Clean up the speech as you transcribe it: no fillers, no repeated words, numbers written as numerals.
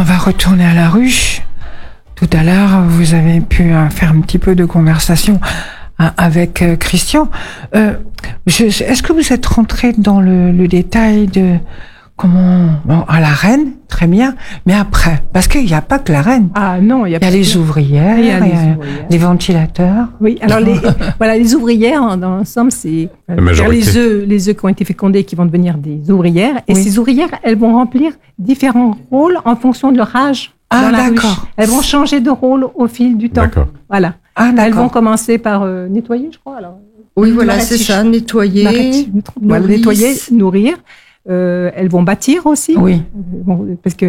va retourner à la ruche. Tout à l'heure, vous avez pu faire un petit peu de conversation avec Christian. Est-ce que vous êtes rentré dans le détail de comment... Bon, à la reine, très bien, mais après, parce qu'il n'y a pas que la reine. Ah non, il y a les ouvrières, il y a les ventilateurs. Oui, alors les ouvrières, dans l'ensemble, c'est les œufs qui ont été fécondés qui vont devenir des ouvrières. Et ces ouvrières, elles vont remplir différents rôles en fonction de leur âge. Ah, d'accord. Elles vont changer de rôle au fil du temps. D'accord. Voilà. Ah, d'accord. Elles vont commencer par nettoyer, je crois. Alors, oui, voilà, c'est ça, nettoyer. Nettoyer, nourrir. Elles vont bâtir aussi. Oui. Parce que